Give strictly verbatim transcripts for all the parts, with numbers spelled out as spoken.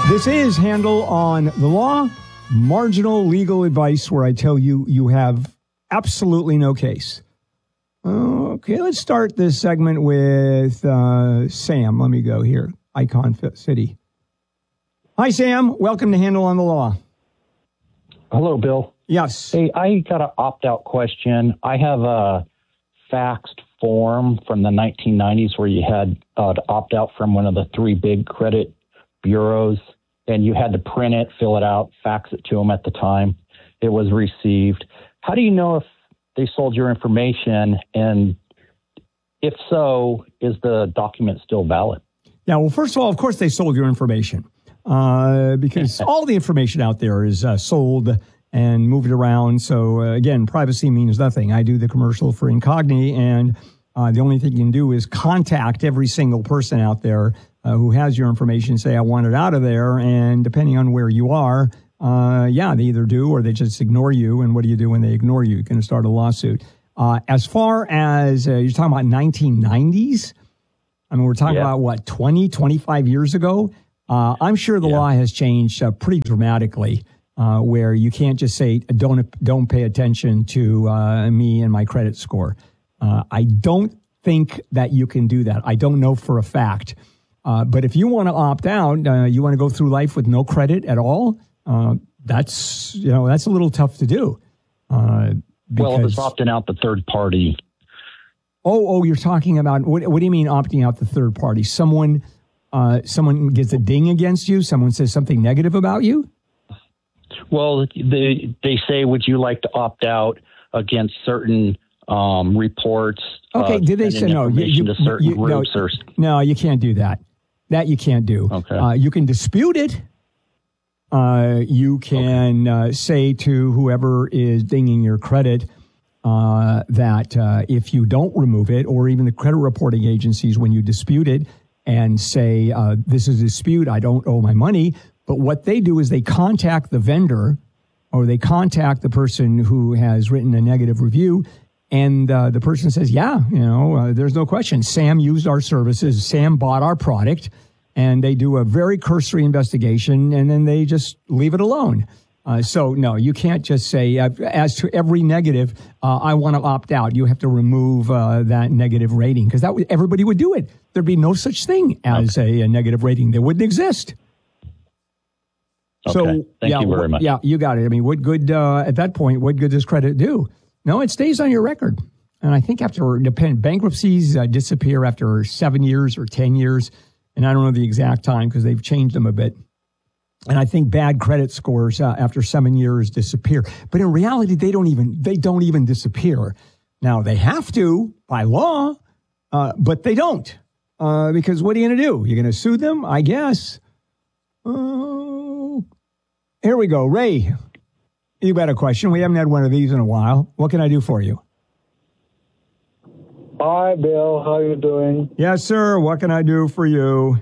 This is Handel on the Law, marginal legal advice where I tell you you have absolutely no case. Okay, let's start this segment with uh, Sam. Let me go here, Icon City. Hi, Sam. Welcome to Handel on the Law. Hello, Bill. Yes. Hey, I got an opt-out question. I have a faxed form from the nineteen nineties where you had uh, to opt out from one of the three big credit bureaus, and you had to print it, fill it out, fax it to them at the time it was received. How do you know if they sold your information? And if so, is the document still valid? Yeah, well, first of all, of course they sold your information uh, because all the information out there is uh, sold and moved around. So, uh, again, privacy means nothing. I do the commercial for Incogni, and uh, the only thing you can do is contact every single person out there uh, who has your information, say, I want it out of there. And depending on where you are, uh, yeah, they either do or they just ignore you. And what do you do when they ignore you? You're going to start a lawsuit. Uh, as far as uh, you're talking about nineteen nineties, I mean, we're talking yeah. about, what, twenty, twenty-five years ago? Uh, I'm sure the yeah. law has changed uh, pretty dramatically, uh, where you can't just say, don't don't pay attention to uh, me and my credit score. Uh, I don't think that you can do that. I don't know for a fact. Uh, but if you want to opt out, uh, you want to go through life with no credit at all, uh, that's, you know, that's a little tough to do. Uh, because, well, if it's opting out the third party. Oh, oh, you're talking about, what, what do you mean opting out the third party? Someone, uh, someone gets a ding against you? Someone says something negative about you? Well, they, they say, would you like to opt out against certain um, reports? Okay, uh, did they say no? You, you, to certain you, groups no, or... no, you can't do that. That you can't do. Okay. Uh, you can dispute it. Uh, you can okay. uh, say to whoever is dinging your credit uh, that uh, if you don't remove it, or even the credit reporting agencies, when you dispute it and say, uh, this is a dispute, I don't owe my money. But what they do is they contact the vendor, or they contact the person who has written a negative review. And uh, the person says, yeah, you know, uh, there's no question. Sam used our services. Sam bought our product. And they do a very cursory investigation, and then they just leave it alone. Uh, so, no, you can't just say, uh, as to every negative, uh, I want to opt out. You have to remove uh, that negative rating, because that w- everybody would do it. There'd be no such thing as okay. a, a negative rating. They wouldn't exist. Okay. So, Thank yeah, you very much. Yeah, you got it. I mean, what good, uh, at that point, what good does credit do? No, it stays on your record. And I think after depend, bankruptcies uh, disappear after seven years or ten years. And I don't know the exact time because they've changed them a bit. And I think bad credit scores uh, after seven years disappear. But in reality, they don't even they don't even disappear. Now, they have to by law, uh, but they don't. Uh, because what are you going to do? You're going to sue them, I guess. Uh, here we go. Ray, you got a question. We haven't had one of these in a while. What can I do for you? Hi, Bill. How you doing? Yes, sir. What can I do for you?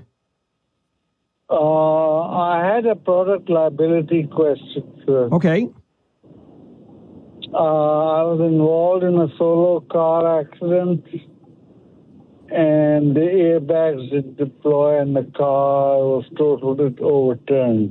Uh, I had a product liability question, sir. Okay. Uh, I was involved in a solo car accident, and the airbags didn't deploy, and the car was totally overturned.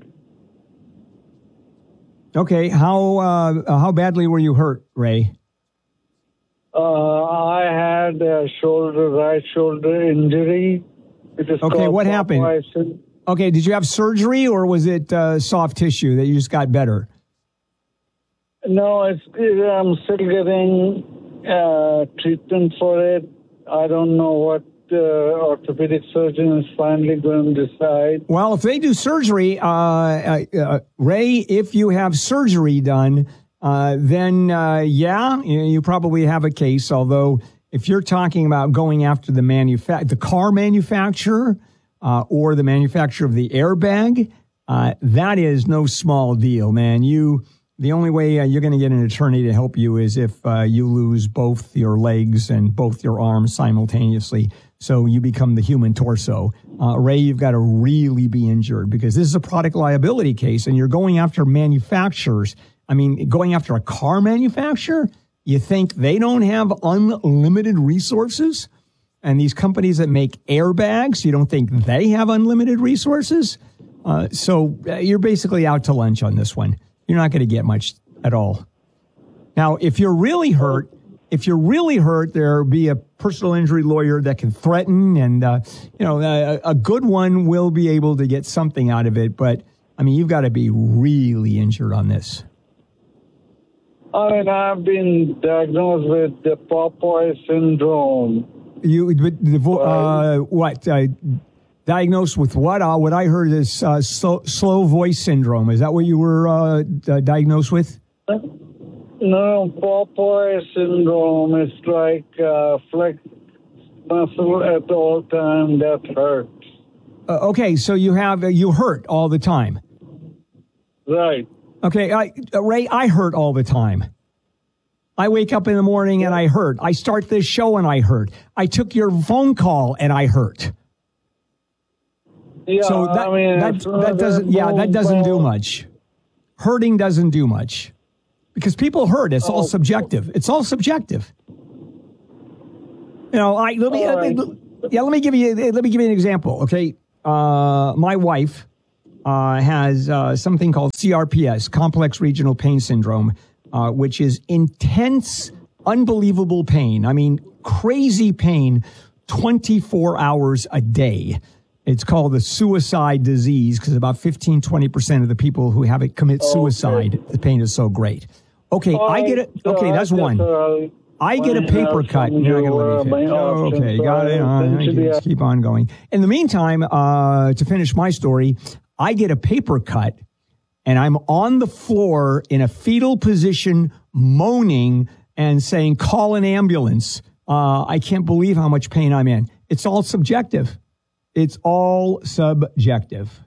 Okay. How uh, how badly were you hurt, Ray? Uh, I had a shoulder, right shoulder injury. It is okay, what happened? Bison. Okay, did you have surgery, or was it uh, soft tissue that you just got better? No, it's, it, I'm still getting uh, treatment for it. I don't know what uh, orthopedic surgeon is finally going to decide. Well, if they do surgery, uh, uh, uh, Ray, if you have surgery done, Uh, then, uh, yeah, you, you probably have a case. Although, if you're talking about going after the manufa- the car manufacturer uh, or the manufacturer of the airbag, uh, that is no small deal, man. You, the only way uh, you're going to get an attorney to help you is if uh, you lose both your legs and both your arms simultaneously. So you become the human torso. Uh, Ray, you've got to really be injured, because this is a product liability case, and you're going after manufacturers. I mean, going after a car manufacturer, you think they don't have unlimited resources? And these companies that make airbags, you don't think they have unlimited resources? Uh, so uh, you're basically out to lunch on this one. You're not going to get much at all. Now, if you're really hurt, if you're really hurt, there'll be a personal injury lawyer that can threaten, and uh, you know, a, a good one will be able to get something out of it. But I mean, you've got to be really injured on this. I mean, I've been diagnosed with the Popeye syndrome. You, uh, what? Uh, diagnosed with what? Uh, what I heard is uh, slow, slow voice syndrome. Is that what you were uh, d- diagnosed with? No, Popeye syndrome is like uh, flex muscle at all time that hurts. Uh, okay, so you have uh, you hurt all the time. Right. Okay, I, uh, Ray, I hurt all the time. I wake up in the morning and I hurt. I start this show and I hurt. I took your phone call and I hurt. Yeah, so that, I mean, that, that doesn't, yeah, that doesn't do much. Hurting doesn't do much because people hurt. It's all subjective. It's all subjective. You know, I let me, uh, right. yeah, let me give you, let me give you an example. Okay, uh, my wife uh, has uh, something called C R P S, complex regional pain syndrome. Uh, which is intense, unbelievable pain. I mean, crazy pain twenty-four hours a day. It's called the suicide disease because about fifteen, twenty percent of the people who have it commit suicide. Okay. The pain is so great. Okay, I get it. Okay, that's one. I get a paper cut. You're not going to let me finish. Oh, okay, got it. Uh, just keep on going. In the meantime, uh, to finish my story, I get a paper cut. And I'm on the floor in a fetal position, moaning and saying, call an ambulance. Uh, I can't believe how much pain I'm in. It's all subjective. It's all subjective.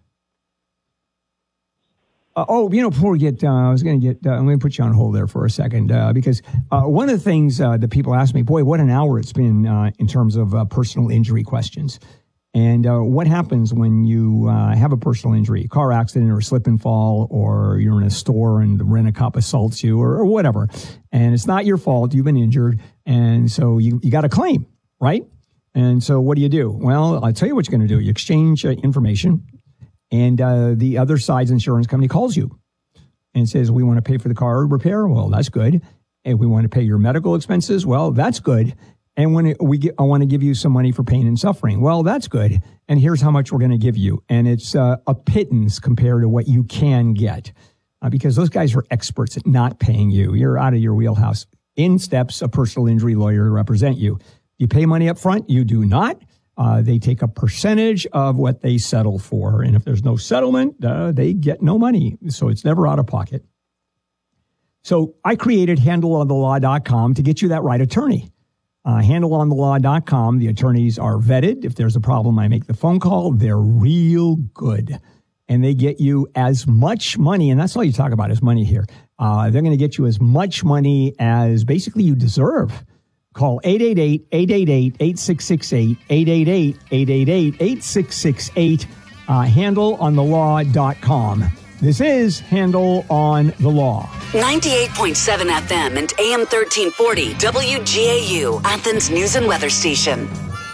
Uh, oh, you know, before we get, uh, I was going to get, uh, I'm going to put you on hold there for a second uh, because uh, one of the things uh, that people ask me, boy, what an hour it's been uh, in terms of uh, personal injury questions. And uh, what happens when you uh, have a personal injury, a car accident or a slip and fall, or you're in a store and the rent-a-cop assaults you or, or whatever, and it's not your fault, you've been injured, and so you, you got a claim, right? And so what do you do? Well, I'll tell you what you're going to do. You exchange uh, information, and uh, the other side's insurance company calls you and says, we want to pay for the car repair. Well, that's good. And we want to pay your medical expenses. Well, that's good. And when it, we get, I want to give you some money for pain and suffering. Well, that's good. And here's how much we're going to give you. And it's uh, a pittance compared to what you can get uh, because those guys are experts at not paying you. You're out of your wheelhouse. In steps a personal injury lawyer to represent you. You pay money up front. You do not. Uh, they take a percentage of what they settle for. And if there's no settlement, uh, they get no money. So it's never out of pocket. So I created handle on the law dot com to get you that right attorney. Uh, handle on the law dot com. The attorneys are vetted. If there's a problem, I make the phone call. They're real good. And they get you as much money, and that's all you talk about is money here. Uh, they're going to get you as much money as basically you deserve. Call eight eight eight, eight eight eight, eight six six eight, eight eight eight, eight eight eight, eight six six eight, uh, handle on the law dot com. This is Handle on the Law. ninety-eight point seven F M and A M thirteen forty W G A U, Athens News and Weather Station.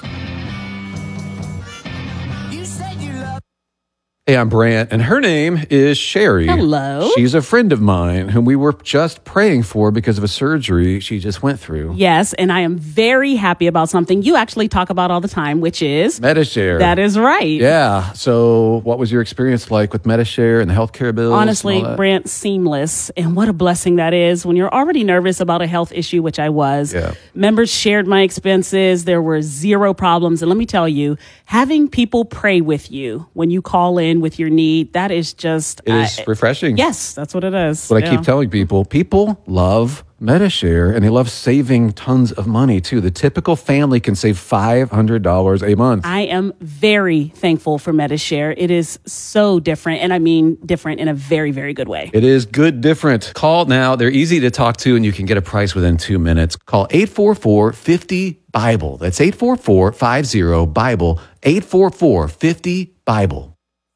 Hey, I'm Brant, and her name is Sherry. Hello. She's a friend of mine whom we were just praying for because of a surgery she just went through. Yes, and I am very happy about something you actually talk about all the time, which is... Medi-Share. That is right. Yeah. So what was your experience like with Medi-Share and the healthcare bills? Honestly, Brant, seamless. And what a blessing that is when you're already nervous about a health issue, which I was. Yeah. Members shared my expenses. There were zero problems. And let me tell you, having people pray with you when you call in with your need, that is just... It is uh, refreshing. Yes, that's what it is. What yeah. I keep telling people, people love Medi-Share, and they love saving tons of money, too. The typical family can save five hundred dollars a month. I am very thankful for Medi-Share. It is so different, and I mean different in a very, very good way. It is good different. Call now. They're easy to talk to, and you can get a price within two minutes. Call eight four four, five zero, Bible. That's eight four four, five zero, Bible. eight four four, five zero, Bible.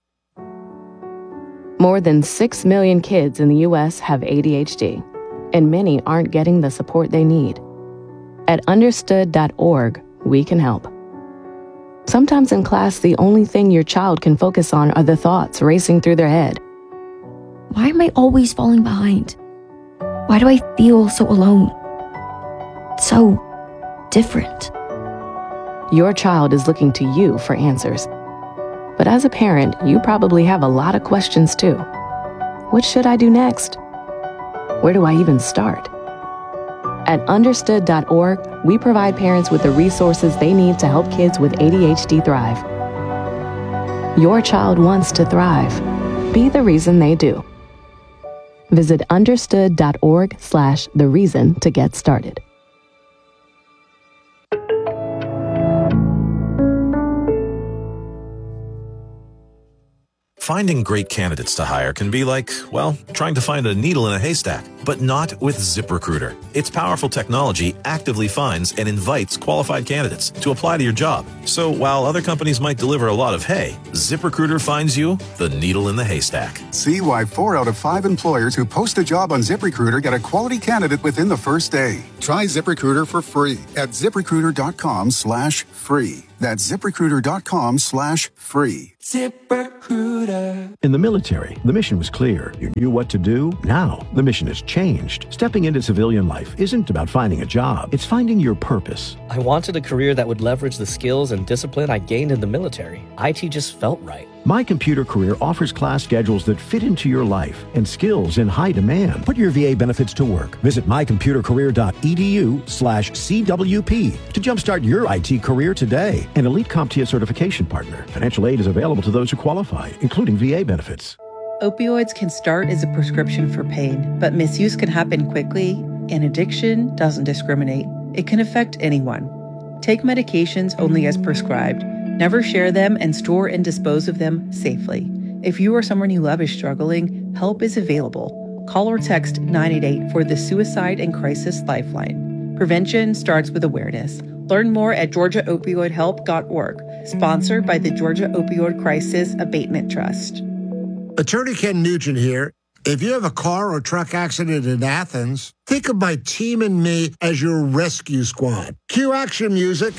More than six million kids in the U S have A D H D, and many aren't getting the support they need. At understood dot org, we can help. Sometimes in class, the only thing your child can focus on are the thoughts racing through their head. Why am I always falling behind? Why do I feel so alone? So different. Your child is looking to you for answers. But as a parent, you probably have a lot of questions too. What should I do next? Where do I even start? At understood dot org, we provide parents with the resources they need to help kids with A D H D thrive. Your child wants to thrive. Be the reason they do. Visit understood dot org slash the reason to get started. Finding great candidates to hire can be like, well, trying to find a needle in a haystack, but not with ZipRecruiter. Its powerful technology actively finds and invites qualified candidates to apply to your job. So while other companies might deliver a lot of hay, ZipRecruiter finds you the needle in the haystack. See why four out of five employers who post a job on ZipRecruiter get a quality candidate within the first day. Try ZipRecruiter for free at ZipRecruiter.com slash free. That's ZipRecruiter.com slash free. ZipRecruiter. In the military, the mission was clear. You knew what to do. Now, the mission has changed. Stepping into civilian life isn't about finding a job. It's finding your purpose. I wanted a career that would leverage the skills and discipline I gained in the military. I T just felt right. My Computer Career offers class schedules that fit into your life and skills in high demand. Put your V A benefits to work. Visit mycomputercareer.edu slash CWP to jumpstart your I T career today. An Elite CompTIA certification partner. Financial aid is available to those who qualify, including V A benefits. Opioids can start as a prescription for pain, but misuse can happen quickly, and addiction doesn't discriminate. It can affect anyone. Take medications only as prescribed. Never share them and store and dispose of them safely. If you or someone you love is struggling, help is available. Call or text nine eight eight for the Suicide and Crisis Lifeline. Prevention starts with awareness. Learn more at georgia opioid help dot org, sponsored by the Georgia Opioid Crisis Abatement Trust. Attorney Ken Nugent here. If you have a car or truck accident in Athens, think of my team and me as your rescue squad. Cue action music.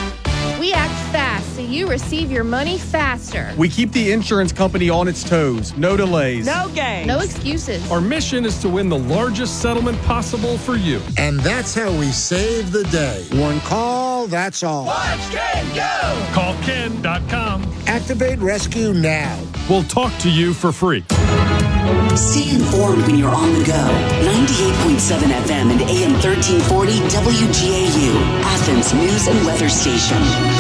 We act fast so you receive your money faster. We keep the insurance company on its toes. No delays. No games. No excuses. Our mission is to win the largest settlement possible for you. And that's how we save the day. One call, that's all. Watch Ken go! Call Ken dot com. Activate rescue now. We'll talk to you for free. Stay informed when you're on the go. ninety-eight point seven F M and A M thirteen forty W G A U, Athens News and Weather Station.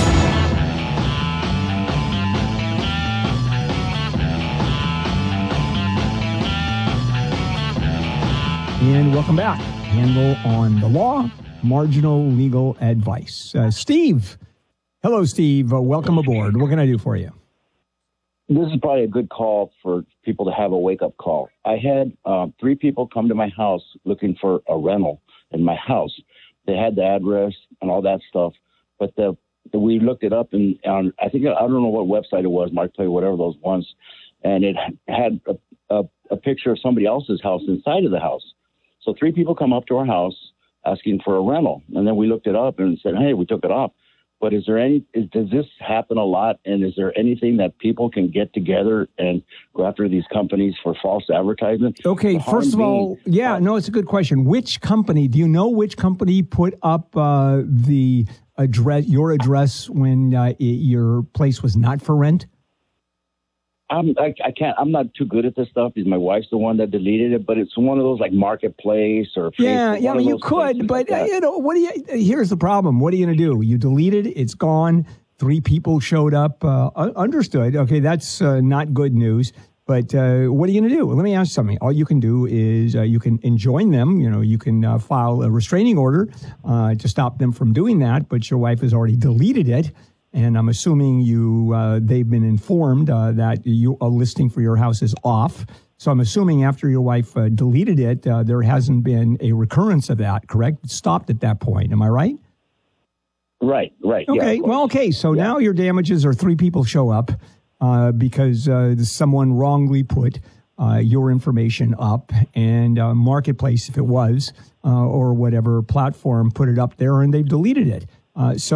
And welcome back. Handle on the law, marginal legal advice. Uh, Steve. Hello, Steve. Uh, welcome aboard. What can I do for you? This is probably a good call for people to have a wake-up call. I had uh, three people come to my house looking for a rental in my house. They had the address and all that stuff, but the, the we looked it up, and um, I think, I don't know what website it was, Marketplace, whatever those ones, and it had a, a, a picture of somebody else's house inside of the house. So three people come up to our house asking for a rental, and then we looked it up and said, hey, we took it off. But is there any, is, does this happen a lot? And is there anything that people can get together and go after these companies for false advertisement? Okay, first of all, yeah, no, it's a good question. Which company, do you know which company put up uh, the address, your address when uh, it, your place was not for rent? I'm, I, I can't, I'm not too good at this stuff because my wife's the one that deleted it, but it's one of those like Marketplace or Facebook. Yeah, yeah, I mean, you could, but like uh, you know, what do you, here's the problem. What are you going to do? You deleted it, it's gone. Three people showed up. Uh, understood. Okay, that's uh, not good news. But uh, what are you going to do? Well, let me ask you something. All you can do is uh, you can enjoin them. You know, you can uh, file a restraining order uh, to stop them from doing that. But your wife has already deleted it. And I'm assuming you uh, they've been informed uh, that you, a listing for your house is off. So I'm assuming after your wife uh, deleted it, uh, there hasn't been a recurrence of that, correct? It stopped at that point. Am I right? Right, right. Okay, yeah, well, okay. So yeah. Now your damages are three people show up uh, because uh, someone wrongly put uh, your information up, and uh, Marketplace, if it was, uh, or whatever platform, put it up there, and they've deleted it. Uh, so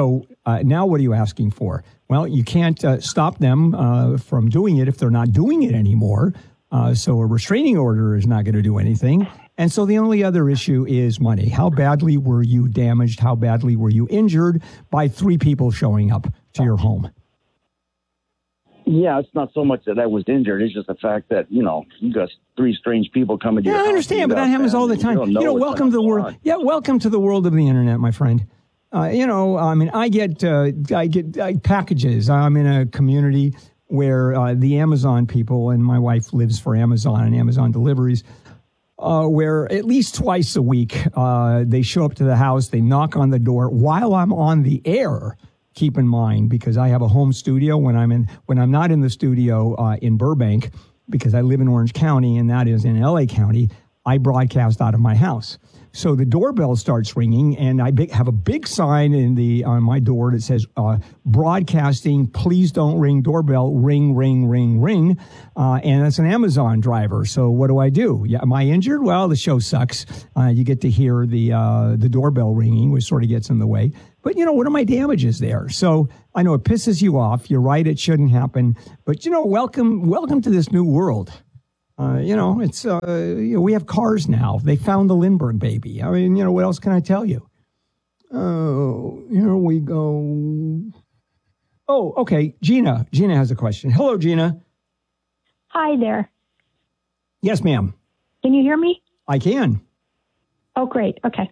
Uh, now what are you asking for? Well, you can't uh, stop them uh, from doing it if they're not doing it anymore. Uh, so a restraining order is not going to do anything. And so the only other issue is money. How badly were you damaged? How badly were you injured by three people showing up to your home? Yeah, it's not so much that I was injured. It's just the fact that, you know, you got three strange people coming to yeah, your I understand, but that happens all the time. You, you know, welcome to the world. On. Yeah, welcome to the world of the internet, my friend. Uh, you know, I mean, I get uh, I get uh, packages. I'm in a community where uh, the Amazon people, and my wife lives for Amazon and Amazon deliveries, uh, where at least twice a week uh, they show up to the house, they knock on the door while I'm on the air. Keep in mind, because I have a home studio when I'm in when I'm not in the studio uh, in Burbank, because I live in Orange County and that is in L A County, I broadcast out of my house. So the doorbell starts ringing, and I big, have a big sign in the on my door that says uh, "Broadcasting. Please don't ring doorbell. Ring, ring, ring, ring." Uh, and it's an Amazon driver. So what do I do? Yeah, am I injured? Well, the show sucks. Uh, you get to hear the uh, the doorbell ringing, which sort of gets in the way. But you know, what are my damages there? So I know it pisses you off. You're right; it shouldn't happen. But you know, welcome, welcome to this new world. Uh, you know, it's uh, you know, we have cars now. They found the Lindbergh baby. I mean, you know, what else can I tell you? Oh, here we go. Oh, okay. Gina. Gina has a question. Hello, Gina. Hi there. Yes, ma'am. Can you hear me? I can. Oh, great. Okay.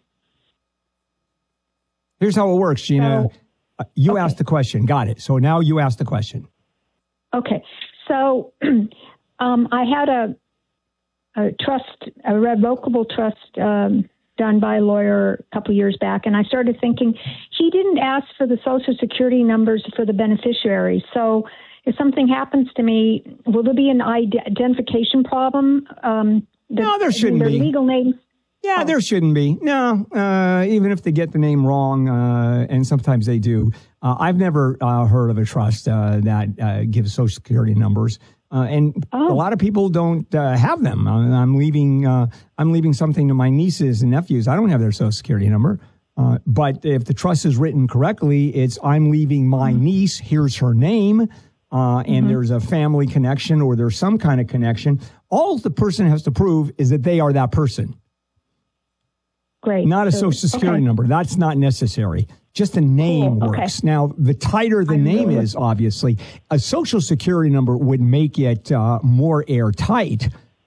Here's how it works, Gina. So, uh, you okay. asked the question. Got it. So now you ask the question. Okay. So um, I had a, a trust, a revocable trust um, done by a lawyer a couple years back, and I started thinking he didn't ask for the Social Security numbers for the beneficiaries. So if something happens to me, will there be an identification problem? Um, the, no, there shouldn't their be. Legal names. Yeah, oh. there shouldn't be. No, uh, even if they get the name wrong, uh, and sometimes they do. Uh, I've never uh, heard of a trust uh, that uh, gives Social Security numbers, uh, and oh. a lot of people don't uh, have them. I'm leaving. Uh, I'm leaving something to my nieces and nephews. I don't have their Social Security number. Uh, but if the trust is written correctly, it's I'm leaving my niece. Here's her name. Uh, and mm-hmm. there's a family connection or there's some kind of connection. All the person has to prove is that they are that person. Great. Not a so, Social Security okay. number. That's not necessary. Just a name cool. works. Okay. Now, the tighter the I name really is, obviously, a Social Security number would make it uh, more airtight.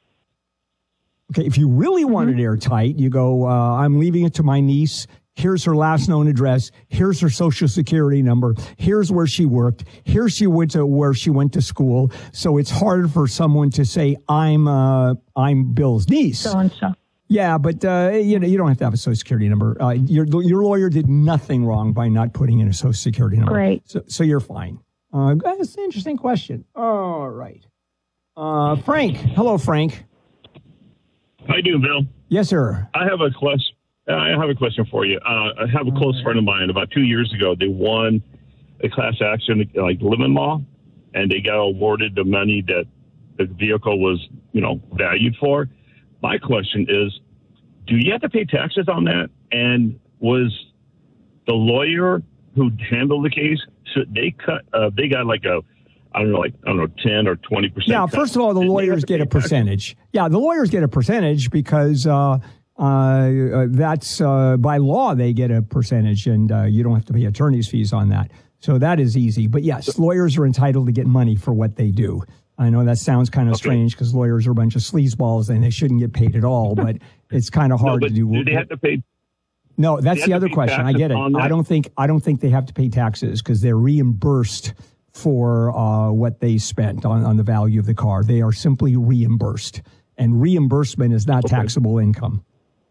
Okay, if you really mm-hmm. want it airtight, you go, uh, I'm leaving it to my niece. Here's her last known address. Here's her Social Security number. Here's where she worked. Here she went to where she went to school. So it's harder for someone to say, I'm uh, I'm Bill's niece. So and so. Yeah, but uh, you know, you don't have to have a Social Security number. Uh, your your lawyer did nothing wrong by not putting in a Social Security number. Great. So, so you're fine. Uh, that's an interesting question. All right. Uh, Frank. Hello, Frank. How you doing, Bill? Yes, sir. I have a question. I have a question for you. Uh, I have a close friend of mine. About two years ago, they won a class action like lemon law, and they got awarded the money that the vehicle was, you know, valued for. My question is, do you have to pay taxes on that? And was the lawyer who handled the case, should they cut? Uh, they got like a, I don't know, like I don't know, ten or twenty percent. Yeah. First of all, the lawyers get a percentage. Yeah, the lawyers get a percentage because uh, uh, uh, that's uh, by law they get a percentage, and uh, you don't have to pay attorney's fees on that. So that is easy. But yes, lawyers are entitled to get money for what they do. I know that sounds kind of okay. strange because lawyers are a bunch of sleazeballs and they shouldn't get paid at all, but it's kind of hard no, to do. Do they have to pay? No, that's the other question. I get it. I don't think I don't think they have to pay taxes because they're reimbursed for uh, what they spent on, on the value of the car. They are simply reimbursed, and reimbursement is not okay. taxable income.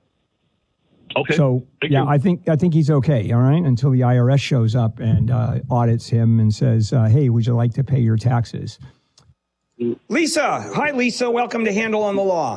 Okay. So Thank yeah, you. I think I think he's okay. All right, until the I R S shows up and uh, audits him and says, uh, "Hey, would you like to pay your taxes?" Lisa. Hi, Lisa. Welcome to Handle on the Law.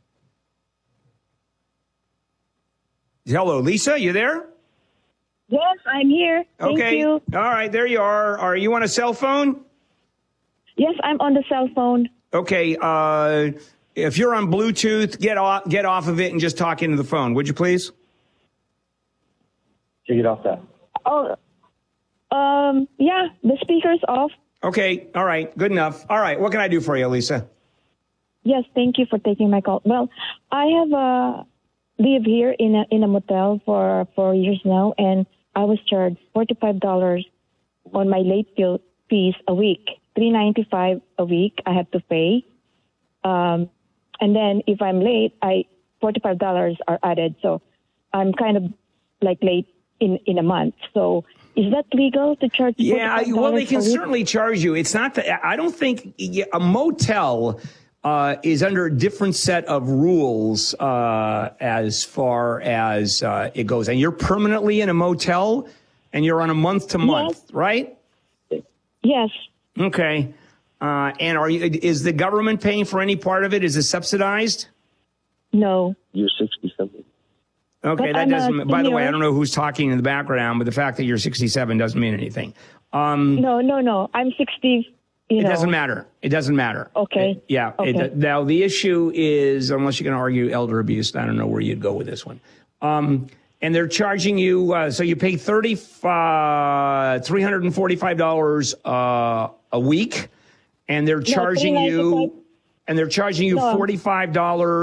Hello, Lisa. You there? Yes, I'm here. Thank okay. you. All right. There you are. Are you on a cell phone? Yes, I'm on the cell phone. Okay. Uh, if you're on Bluetooth, get off, get off of it and just talk into the phone. Would you please? Take it off that. Oh, Um, yeah, the speaker's off. Okay, all right, good enough. All right, what can I do for you, Lisa? Yes, thank you for taking my call. Well, I have uh, lived here in a in a motel for four years now, and I was charged forty-five dollars on my late fee- fees a week. three ninety-five a week I have to pay. Um, and then if I'm late, I forty-five dollars are added. So I'm kind of like late in, in a month. So is that legal to charge? Yeah, well, they can a week? certainly charge you. It's not that I don't think a motel uh, is under a different set of rules uh, as far as uh, it goes. And you're permanently in a motel and you're on a month to month, yes. right? Yes. Okay. Uh, and are you, is the government paying for any part of it? Is it subsidized? No. You're sixty-seven. Okay, But that I'm a doesn't, by the way, I senior. don't know who's talking in the background, but the fact that you're sixty-seven doesn't mean anything. Um, No, no, no. I'm sixty. You it know. doesn't matter. It doesn't matter. Okay. It- yeah. Okay. It, now, the issue is, unless you're going to argue elder abuse, I don't know where you'd go with this one. Um, and they're charging you, uh, so you pay thirty, uh, three hundred forty-five dollars uh, a week, and they're charging you, and they're charging you No. forty-five dollars